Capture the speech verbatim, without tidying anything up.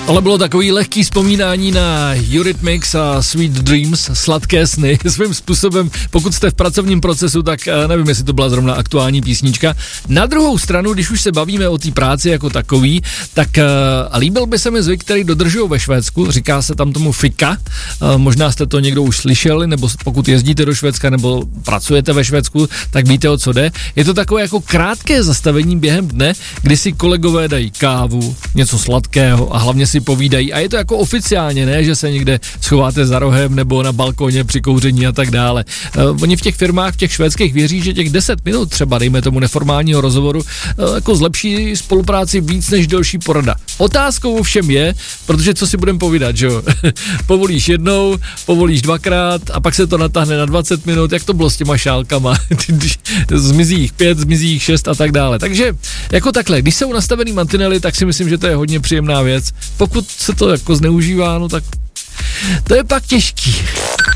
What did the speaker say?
Ale bylo takový lehký vzpomínání na Eurythmics a Sweet Dreams, sladké sny, svým způsobem, pokud jste v pracovním procesu, tak nevím, jestli to byla zrovna aktuální písnička. Na druhou stranu, když už se bavíme o té práci jako takový, tak uh, líbil by se mi zvyk, který dodržují ve Švédsku, říká se tam tomu fika, uh, možná jste to někdo už slyšeli, nebo pokud jezdíte do Švédska, nebo pracujete ve Švédsku, tak víte, o co jde. Je to takové jako krátké zastavení během dne, kdy si kolegové dají kávu, něco sladkého a hlavně si povídají. A je to jako oficiálně, ne, že se někde schováte za rohem nebo na balkoně při kouření a tak dále. Uh, oni v těch firmách, v těch švédských věří, že těch deset minut třeba, dejme tomu neformálního rozhovoru, uh, jako zlepší spolupráci víc než delší porada. Otázkou ovšem je, protože co si budeme povídat, že jo? Povolíš jednou, povolíš dvakrát a pak se to natáhne na dvacet minut, jak to bylo s těma šálkama. Zmizí jich pět, zmizí jich šest a tak dále. Takže jako takhle, když jsou nastavený mantinely, tak si myslím, že to je hodně příjemná věc. Pokud se to jako zneužívá, no tak to je pak těžký.